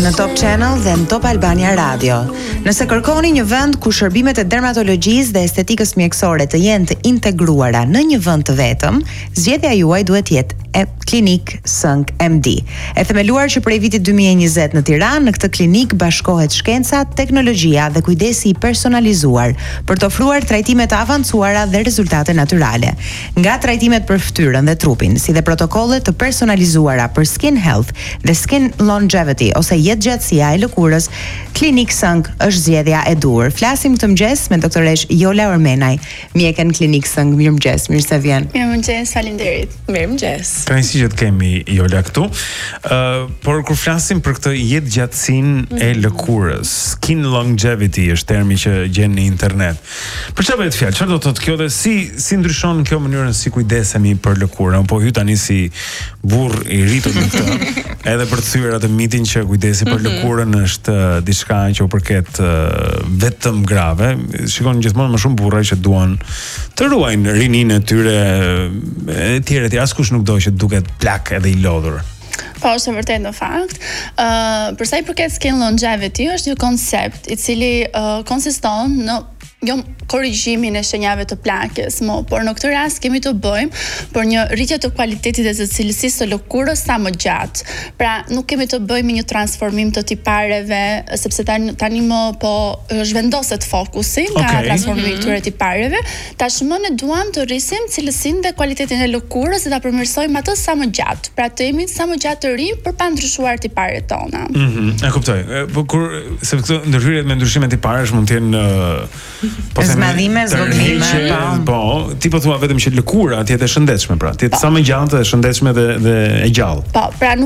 në Top Channel dhe në Top Albania Radio. Nëse kërkoni një vend ku shërbimet e dermatologjisë dhe estetikës mjekësore të jenë të integruara në një vend të vetëm, zgjedhja juaj duhet jetë Klinik Sënk MD. E themeluar që prej vitit 2020 në Tiranë, në këtë klinik bashkohet shkenca, teknologjia dhe kujdesi i personalizuar për të ofruar trajtime të avancuara dhe rezultate natyrale. Nga trajtimet për fytyrën dhe trupin, si dhe protokollet të personalizuara për skin health dhe skin longevity ose jetëgjatësia e lëkurës, Klinik Sënk është zgjedhja e duhur. Flasim këtë mëngjes me doktoresh Jola Ormenaj, mjekën Klinik Sënk. Mirëmëngjes, mirë se vjen. Mirëmëngjes, faleminderit. Mirëmëngjes. Kënaqësi që të kemi Jola këtu. Por kur flasim për këtë jetëgjatësinë e lëkurës, skin longevity është termi që gjen në internet. Për çfarë bëhet fjalë? Çfarë do të thotë kjo dhe si ndryshon kjo mënyrën si kujdesemi për lëkurën? Po hy tani si burr i rritur në këtë, edhe për të thyer atë mitin që kujdesi për lëkurën është diçka që u përket vetëm grave. Shikon gjithmonë më shumë burra që duan të ruajnë rininë e tyre e tjerë, askush nuk do që duket plak edhe i lodhur. Po, është vërtet në fakt. Për sa i përket skin longevity, është një koncept i cili konsiston në korrigjimin e shenjave të plakës, por në këtë rast kemi të bëjmë për një rritje të kualitetit dhe të cilësisë të lëkurës sa më gjatë. Pra, nuk kemi të bëjmë një transformim të tipareve, sepse tani më po zhvendoset fokusi nga transformimi i këtyre tipareve. Tashmë ne duam të rrisim cilësinë dhe kualitetin e lëkurës dhe ta përmirësojmë atë sa më gjatë. Pra, të jemi sa më gjatë të rinj për pa ndryshuar tiparet tona. E kuptoj. Po kur sepse këto ndryshime me ndryshime tiparesh mund të jenë zmadhime, zvoglime, po, ti po thua vetëm që lëkura të jetë e shëndetshme, pra, të jetë sa më gjatë e shëndetshme dhe e gjallë. Po, pra